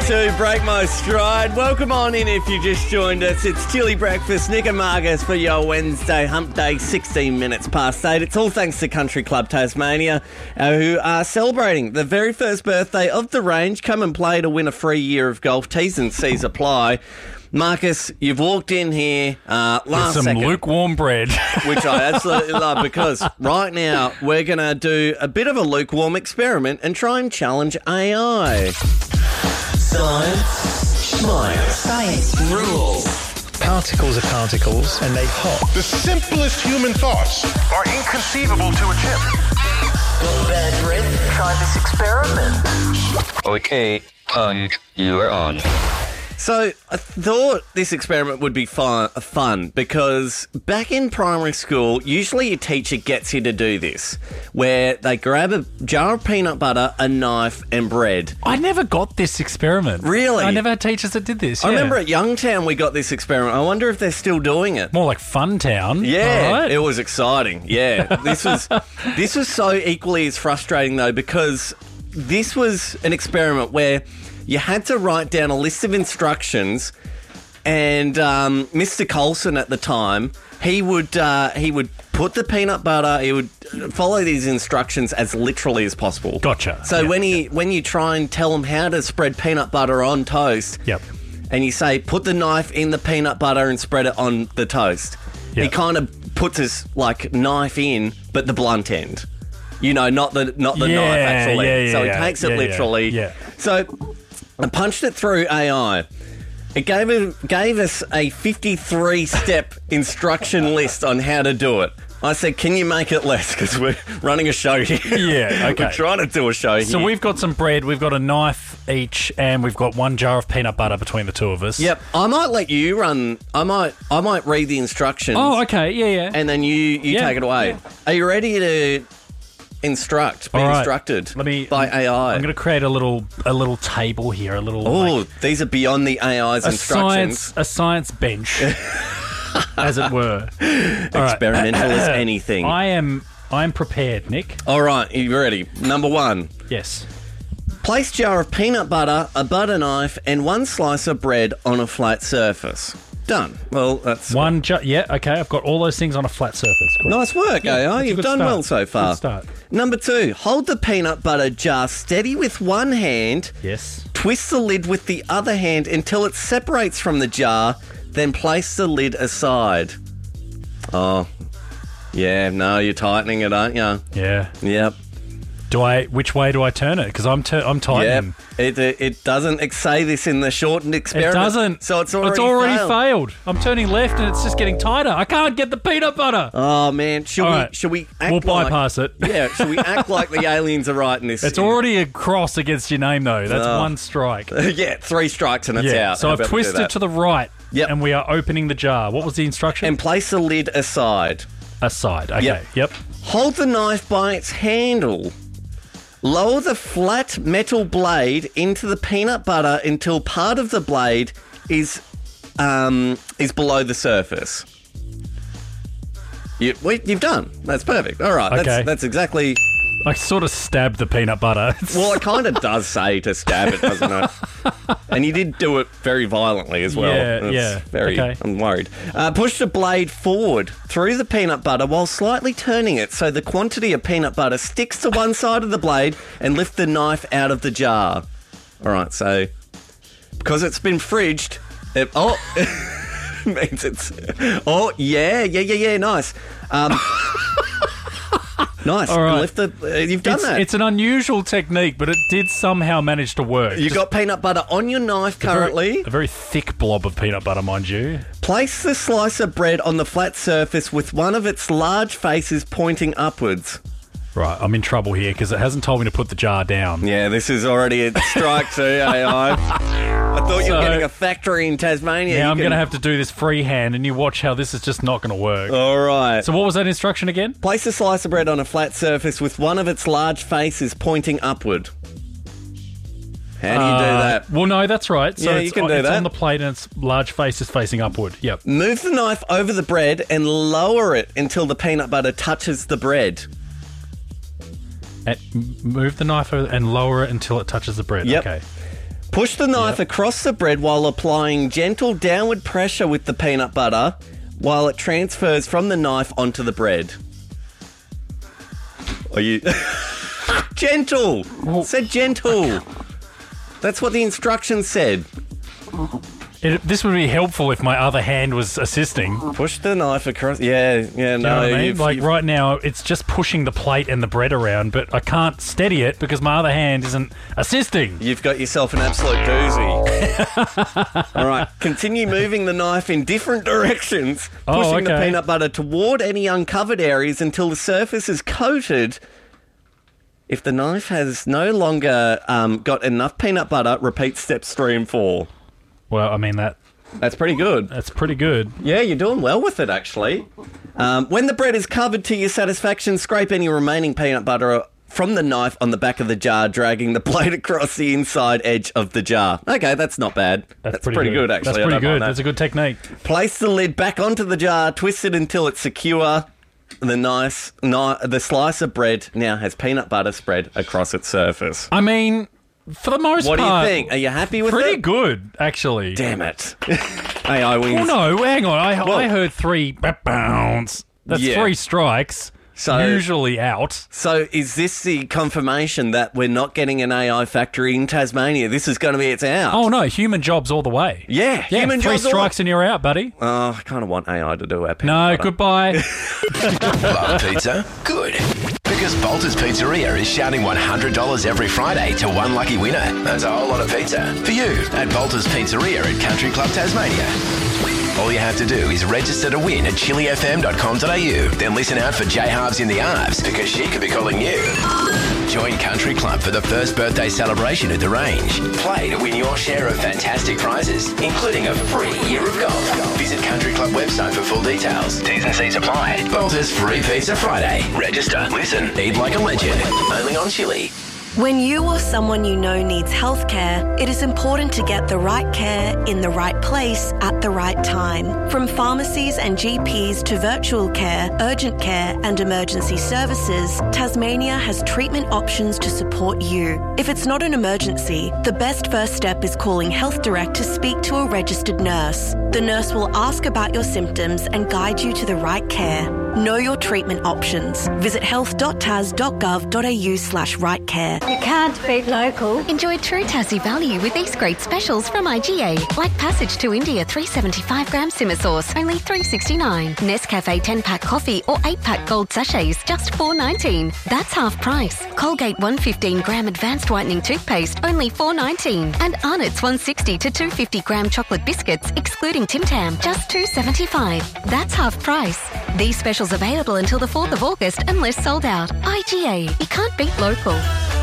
to Break My Stride. Welcome on in if you just joined us. It's Chili Breakfast, Nick and Marcus for your Wednesday hump day, 16 minutes past 8. It's all thanks to Country Club Tasmania, who are celebrating the very first birthday of the range. Come and play to win a free year of golf. T's and C's apply. Marcus, you've walked in here last some second. lukewarm bread. Which I absolutely love, because right now we're going to do a bit of a lukewarm experiment and try and challenge AI. Science rules. Particles are particles and they pop. The simplest human thoughts are inconceivable to a chimp. Got bad breath? Try this experiment. Okay, Punk, you are on. So I thought this experiment would be fun because back in primary school, usually your teacher gets you to do this, where they grab a jar of peanut butter, a knife and bread. I never got this experiment. Really? I never had teachers that did this. I yeah. remember at Youngtown we got this experiment. I wonder if they're still doing it. More like Funtown. Yeah, All right. It was exciting. Yeah, this was so equally as frustrating though, because this was an experiment where you had to write down a list of instructions, and Mr. Colson at the time, he would put the peanut butter. He would follow these instructions as literally as possible. Gotcha. So when you try and tell him how to spread peanut butter on toast, Yep. and you say put the knife in the peanut butter and spread it on the toast, he Yep. kind of puts his knife in, but the blunt end. You know, not the knife actually. Yeah, so he yeah, takes it yeah, literally. yeah. So I punched it through AI. It gave us a 53-step instruction list on how to do it. I said, can you make it less? Because we're running a show here. Yeah, okay. We're trying to do a show here. So we've got some bread, we've got a knife each, and we've got one jar of peanut butter between the two of us. Yep. I might let you run. I might read the instructions. Oh, okay. Yeah. And then you Yeah, take it away. yeah. Are you ready to be All right. instructed Let me- by AI? I'm going to create a little table here, a little Oh, these are beyond the AI's instructions. a science bench, as it were. All right. Experimental as anything. I am prepared, Nick. All right, are you ready? Number 1. Yes. Place jar of peanut butter, a butter knife, and one slice of bread on a flat surface. Done. Well, that's One jar. Yeah. Okay. I've got all those things on a flat surface. Correct. nice work, AI. that's a You've good done start. well so far. Good start. Number 2, hold the peanut butter jar steady with one hand. Yes. Twist the lid with the other hand until it separates from the jar, then place the lid aside. Oh, yeah, no, you're tightening it, aren't you? Yeah. Yep. Which way do I turn it? Because I'm tightening. Yep. It doesn't say this in the shortened It experiment. doesn't. So it's already failed. I'm turning left and it's just getting tighter. I can't get the peanut butter. Oh, man. Should All we right. should we act We'll like... bypass it. Yeah, should we act like the aliens are right in this? It's already a cross against your name, though. That's one strike. Yeah, 3 strikes and it's out. So How I've about we do twisted that? to the right. Yep. And we are opening the jar. What was the instruction? And place the lid aside. Aside. Okay. Yep. Hold the knife by its handle. Lower the flat metal blade into the peanut butter until part of the blade is below the surface. You've done. That's perfect. All right. Okay. That's exactly... I sort of stabbed the peanut butter. Well, it kind of does say to stab it, doesn't it? And you did do it very violently as well. Yeah, That's yeah. Very, Okay. I'm worried. Push the blade forward through the peanut butter while slightly turning it so the quantity of peanut butter sticks to one side of the blade, and lift the knife out of the jar. All right, so because it's been fridged, it means it's... Oh, yeah, nice. Nice. All right. You've done that. It's an unusual technique, but it did somehow manage to work. You got peanut butter on your knife currently. A very thick blob of peanut butter, mind you. Place the slice of bread on the flat surface with one of its large faces pointing upwards. Right, I'm in trouble here because it hasn't told me to put the jar down. Yeah, this is already a strike too, AI. I thought you were getting a factory in Tasmania. Now I'm going to have to do this freehand, and you watch how this is just not going to work. All right. So what was that instruction again? Place a slice of bread on a flat surface with one of its large faces pointing upward. How do you do that? Well, no, that's right. So Yeah, it's, you can do it's that. on the plate and its large face is facing upward. Yep. Move the knife over the bread and lower it until the peanut butter touches the bread. And move the knife over and lower it until it touches the bread. Yep. Okay. Push the knife across the bread while applying gentle downward pressure with the peanut butter while it transfers from the knife onto the bread. Are you... Gentle! Said gentle. That's what the instructions said. This would be helpful if my other hand was assisting. Push the knife across... Yeah, no. You know what I mean? Right now, it's just pushing the plate and the bread around, but I can't steady it because my other hand isn't assisting. You've got yourself an absolute doozy. All right, continue moving the knife in different directions, pushing the peanut butter toward any uncovered areas until the surface is coated. If the knife has no longer got enough peanut butter, repeat steps 3 and 4. Well, I mean, that's pretty good. That's pretty good. Yeah, you're doing well with it, actually. When the bread is covered to your satisfaction, scrape any remaining peanut butter from the knife on the back of the jar, dragging the blade across the inside edge of the jar. Okay, that's not bad. That's pretty good, actually. That's pretty good. That's a good technique. Place the lid back onto the jar, twist it until it's secure. The slice of bread now has peanut butter spread across its surface. I mean... For the most part... What do you think? Are you happy with it? Pretty good, actually. Damn it. AI wins. Well, no, hang on. I heard 3 bounce. That's 3 strikes. So, usually out. So is this the confirmation that we're not getting an AI factory in Tasmania? This is going to be its out. Oh, no. Human jobs all the way. Yeah. Human 3 jobs strikes and you're out, buddy. Oh, I kind of want AI to do our peanut No, butter. goodbye. Love pizza? Good. Because Bolter's Pizzeria is shouting $100 every Friday to one lucky winner. That's a whole lot of pizza for you at Bolter's Pizzeria at Country Club Tasmania. All you have to do is register to win at chilifm.com.au. Then listen out for J Halves in the Arves because she could be calling you. Join Country Club for the first birthday celebration at the range. Play to win your share of fantastic prizes, including a free year of golf. Visit Country Club website for full details. T's and C's apply. Bolter's Free Pizza Friday. Register, listen, eat like a legend. Only on Chili. When you or someone you know needs healthcare, it is important to get the right care in the right place at the right time. From pharmacies and GPs to virtual care, urgent care and emergency services, Tasmania has treatment options to support you. If it's not an emergency, the best first step is calling Health Direct to speak to a registered nurse. The nurse will ask about your symptoms and guide you to the right care. Know your treatment options. Visit health.tas.gov.au/right care. You can't beat local. Enjoy true Tassie value with these great specials from IGA. Like Passage to India 375-gram simmer sauce, only $3.69. Nescafe 10-pack coffee or 8-pack gold sachets, just $4.19. That's half price. Colgate 115-gram advanced whitening toothpaste, only $4.19. And Arnott's 160 to 250-gram chocolate biscuits, excluding Tim Tam, just $2.75. That's half price. These specials available until the 4th of August unless sold out. IGA. You can't beat local.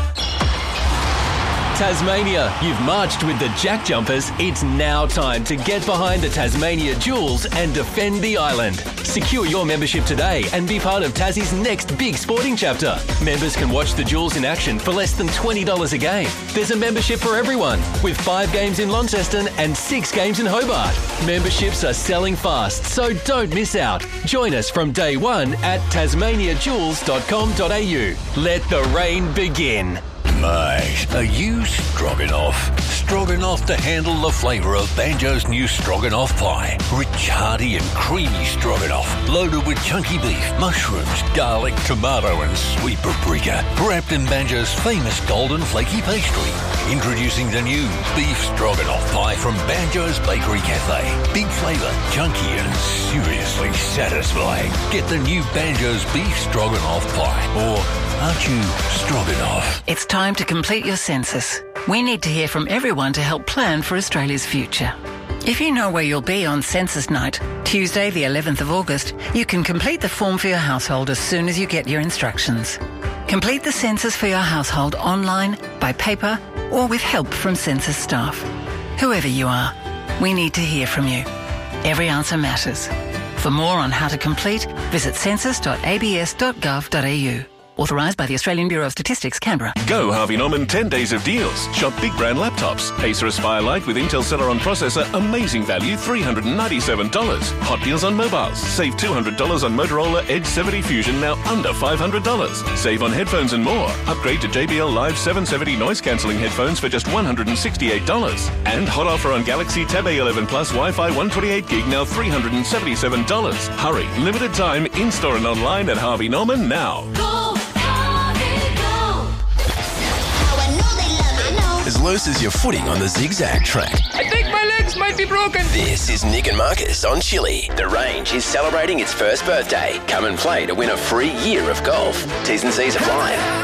Tasmania, you've marched with the Jack Jumpers. It's now time to get behind the Tasmania Jewels and defend the island. Secure your membership today and be part of Tassie's next big sporting chapter. Members can watch the Jewels in action for less than $20 a game. There's a membership for everyone, with 5 games in Launceston and 6 games in Hobart. Memberships are selling fast, so don't miss out. Join us from day one at tasmaniajewels.com.au. Let the rain begin. Mate, are you stroganoff? Stroganoff to handle the flavour of Banjo's new stroganoff pie. Rich, hearty and creamy stroganoff. Loaded with chunky beef, mushrooms, garlic, tomato and sweet paprika. Wrapped in Banjo's famous golden flaky pastry. Introducing the new beef stroganoff pie from Banjo's Bakery Cafe. Big flavour, chunky and seriously satisfying. Get the new Banjo's beef stroganoff pie. Or aren't you stroganoff? It's time to complete your census. We need to hear from everyone to help plan for Australia's future. If you know where you'll be on census night, Tuesday the 11th of August, you can complete the form for your household as soon as you get your instructions. Complete the census for your household online, by paper, or with help from census staff. Whoever you are, we need to hear from you. Every answer matters. For more on how to complete, visit census.abs.gov.au. Authorised by the Australian Bureau of Statistics, Canberra. Go Harvey Norman 10 days of deals. Shop big brand laptops. Acer Aspire Lite with Intel Celeron processor. Amazing value, $397. Hot deals on mobiles. Save $200 on Motorola Edge 70 Fusion, now under $500. Save on headphones and more. Upgrade to JBL Live 770 noise cancelling headphones for just $168. And hot offer on Galaxy Tab A11 Plus Wi-Fi 128 gig, now $377. Hurry, limited time, in-store and online at Harvey Norman now. As loose as your footing on the zigzag track. I think my legs might be broken. This is Nick and Marcus on Chili. The range is celebrating its first birthday. Come and play to win a free year of golf. T's and C's apply.